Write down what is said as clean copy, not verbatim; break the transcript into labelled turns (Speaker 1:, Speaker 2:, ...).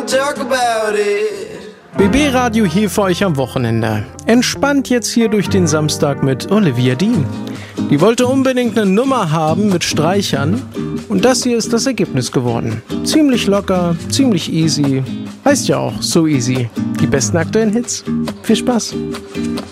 Speaker 1: talk about it.
Speaker 2: BB Radio hier für euch am Wochenende. Entspannt jetzt hier durch den Samstag mit Olivia Dean. Die wollte unbedingt eine Nummer haben mit Streichern und das hier ist das Ergebnis geworden. Ziemlich locker, ziemlich easy. Heißt ja auch So Easy. Die besten aktuellen Hits. Viel Spaß.